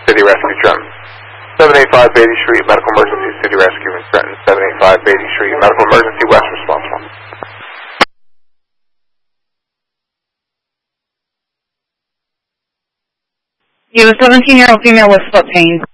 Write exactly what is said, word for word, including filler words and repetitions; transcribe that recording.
City Rescue, Trenton. seven eighty-five Beatty Street, medical emergency, City Rescue in Trenton. seven eighty-five Beatty Street, medical emergency, West responsible. You have a seventeen-year-old female with foot pain.